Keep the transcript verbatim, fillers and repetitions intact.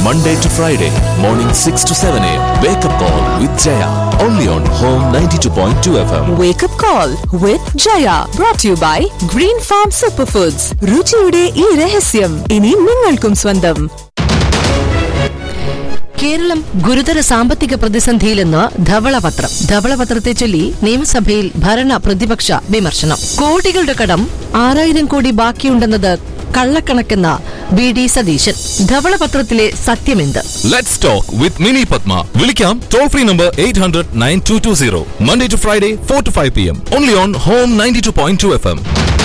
Monday to Friday, morning six to seven a.m. Wake up call with Jaya. Only on Home ninety-two point two F M. Wake up call with Jaya. Brought to you by Green Farm Superfoods. രുചിയുടെ ഈ രഹസ്യം ഇനി നിങ്ങൾക്കും സ്വന്തം. കേരളം ഗുരുതര സാമ്പത്തിക പ്രതിസന്ധിയിലെന്ന് ധവളപത്രം. ധവളപത്രത്തെ ചൊല്ലി നിയമസഭയിൽ ഭരണ പ്രതിപക്ഷ വിമർശനം. കോടികളുടെ കടം ആറായിരം കോടി ബാക്കിയുണ്ടെന്നത് കള്ളക്കണക്കെന്ന V D Satheesan. ധവളപത്രത്തിലെ സത്യമെന്ത്? Let's talk with Mini Padma. വിളിക്കാം toll free number eight hundred nine two two zero. Monday to Friday four to five p m. Only on Home ninety-two point two F M.